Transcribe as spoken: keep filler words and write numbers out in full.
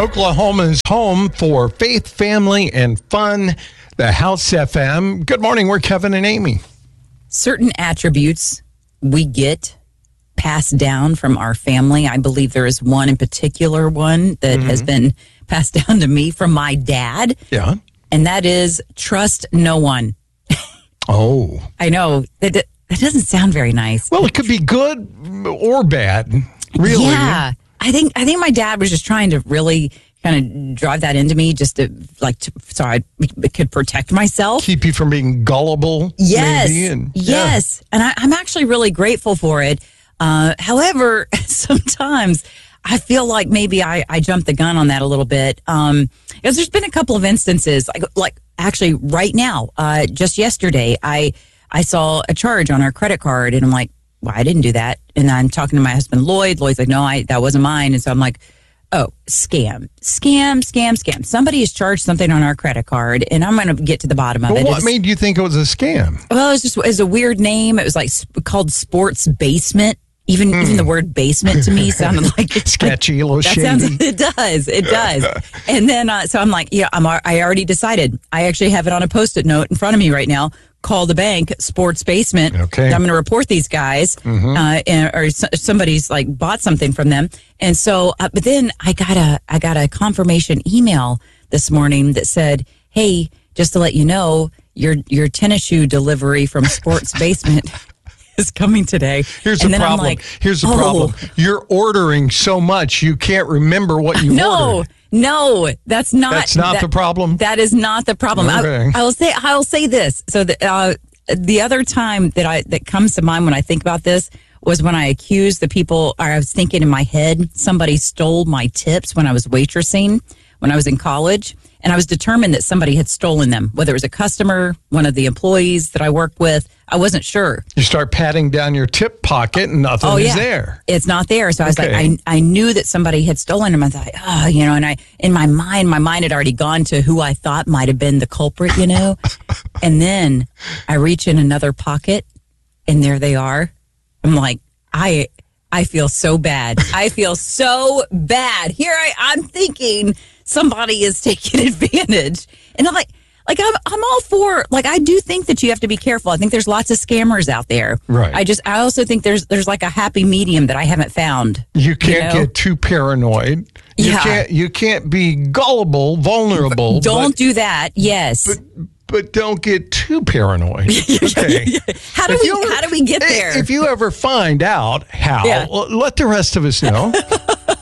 Oklahoma's home for faith, family, and fun. The House F M. Good morning. We're Kevin and Amy. Certain attributes we get passed down from our family. I believe there is one in particular one that mm-hmm. has been passed down to me from my dad. Yeah. And that is trust no one. Oh. I know. That, that doesn't sound very nice. Well, it could be good or bad. Really. Yeah. I think I think my dad was just trying to really kind of drive that into me just to, like, to, so I could protect myself. Keep you from being gullible. Yes. Maybe, and, yes. Yeah. And I, I'm actually really grateful for it. Uh, however, sometimes I feel like maybe I, I jumped the gun on that a little bit. Um, because there's been a couple of instances, like, like actually right now, uh, just yesterday, I, I saw a charge on our credit card and I'm like, well, I didn't do that. And I'm talking to my husband, Lloyd. Lloyd's like, no, I, that wasn't mine. And so I'm like, oh, scam, scam, scam, scam. Somebody has charged something on our credit card, and I'm going to get to the bottom of well, it. What it's, made you think it was a scam? Well, it was just it was a weird name. It was like called Sports Basement. Even mm. even the word basement to me sounded like sketchy, a little that shady. Sounds, it does, it does. And then uh, so I'm like, yeah, I'm I already decided. I actually have it on a Post-it note in front of me right now. Call the bank, Sports Basement. Okay. I'm going to report these guys, mm-hmm. uh, and, or so, somebody's like bought something from them. And so, uh, but then I got a I got a confirmation email this morning that said, "Hey, just to let you know, your your tennis shoe delivery from Sports Basement is coming today." Here's and the then problem. I'm like, Here's the oh. problem. You're ordering so much you can't remember what you no. ordered. No, that's not. That's not that, the problem. That is not the problem. Okay. I, I will say. I will say this. So the uh, the other time that I that comes to mind when I think about this was when I accused the people. Or I was thinking in my head, somebody stole my tips when I was waitressing when I was in college, and I was determined that somebody had stolen them. Whether it was a customer, one of the employees that I worked with, I wasn't sure. You start patting down your tip pocket, and nothing oh, is yeah. there. It's not there. So I was okay. like, I I knew that somebody had stolen them. I thought, oh, you know, and I in my mind, my mind had already gone to who I thought might have been the culprit, you know. And then I reach in another pocket, and there they are. I'm like, I I feel so bad. I feel so bad. Here I I'm thinking somebody is taking advantage, and I'm like. Like, I'm I'm all for, like, I do think that you have to be careful. I think there's lots of scammers out there. Right. I just, I also think there's, there's like a happy medium that I haven't found. You can't you know? get too paranoid. You yeah. can't, you can't be gullible, vulnerable. Don't but, do that. Yes. But, but don't get too paranoid. Okay. how do if we, ever, how do we get there? If you ever find out how, yeah. let the rest of us know.